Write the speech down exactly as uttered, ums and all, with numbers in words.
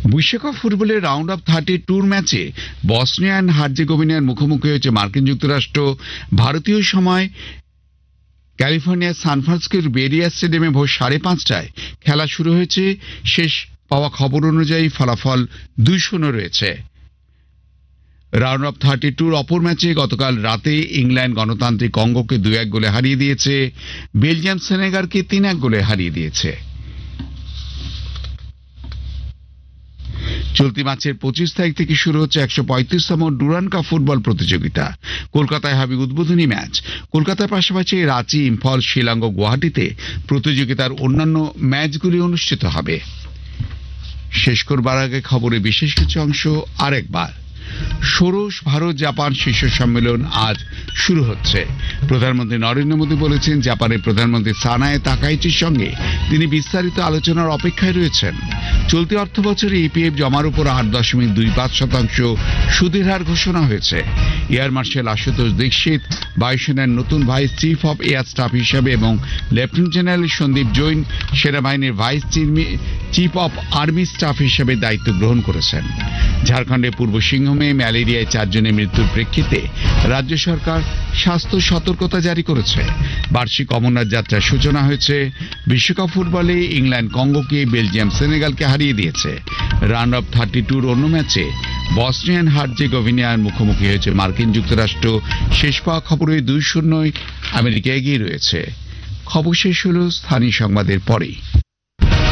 বিশ্বকাপ ফুটবলের round of thirty টুর ম্যাচে বসনিয়া অ্যান্ড হার্জেগোভিনার মুখোমুখি হয়েছে মার্কিন যুক্তরাষ্ট্র। ভারতীয় সময় ক্যালিফোর্নিয়ার সান ফ্রান্সিসকোর বেরিয়া স্টেডিয়ামে ভোর সাড়ে পাঁচটায় খেলা শুরু হয়েছে। শেষ পাওয়া খবর অনুযায়ী ফলাফল দুই শূন্য রয়েছে। রাউন্ড অফ থার্টি টুর অপর ম্যাচে গতকাল রাতে ইংল্যান্ড গণতান্ত্রিক কঙ্গোকে দুই এক গোলে হারিয়ে দিয়েছে। বেলজিয়াম সেনেগালকে তিন এক গোলে হারিয়ে দিয়েছে। চলতি মাসের পঁচিশ তারিখ থেকে শুরু হচ্ছে একশো পঁয়ত্রিশতম ডুরান্ড কাপ ফুটবল প্রতিযোগিতা। কলকাতায় হবে উদ্বোধনী ম্যাচ। কলকাতার পাশাপাশি রাঁচি, ইম্ফল, শিলং ও গুয়াহাটিতে প্রতিযোগিতার অন্যান্য ম্যাচগুলি অনুষ্ঠিত হবে। শেষ করবার আগে খবরের বিশেষ কিছু অংশ আরেকবার। ষোড়শ ভারত জাপান শীর্ষ সম্মেলন আজ শুরু হচ্ছে। প্রধানমন্ত্রী নরেন্দ্র মোদী বলেছেন, জাপানের প্রধানমন্ত্রী সানায়ে তাকাইচির সঙ্গে তিনি বিস্তারিত আলোচনার অপেক্ষায় রয়েছেন। চলতি অর্থ বছরে ইপিএফ জমার উপর আট দশমিক দুই পাঁচ শতাংশ সুদের হার ঘোষণা হয়েছে। এয়ার মার্শাল আশুতোষ দীক্ষিত বায়ুসেনার নতুন vice chief of air staff হিসাবে এবং লেফটেন্যান্ট জেনারেল সন্দীপ জৈন সেনাবাহিনীর vice chief of army staff হিসাবে দায়িত্ব গ্রহণ করেছেন। ঝাড়খণ্ডের পূর্ব সিংভূমে ম্যালেরিয়ায় চারজনের মৃত্যুর প্রেক্ষিতে রাজ্য সরকার স্বাস্থ্য সতর্কতা জারি করেছে। বার্ষিক অমরনাথ যাত্রার সূচনা হয়েছে। বিশ্বকাপ ফুটবলে ইংল্যান্ড কঙ্গোকে, বেলজিয়াম সেনেগালকে হারিয়ে দিয়েছে। রাউন্ড অফ থার্টি টুর অন্য ম্যাচে বসনিয়া অ্যান্ড হার্জেগোভিনার মুখোমুখি হয়েছে মার্কিন যুক্তরাষ্ট্র। শেষ পাওয়া খবরে দুই শূন্যয় আমেরিকা এগিয়ে রয়েছে। খবর শেষ হল স্থানীয় সংবাদের পরেই।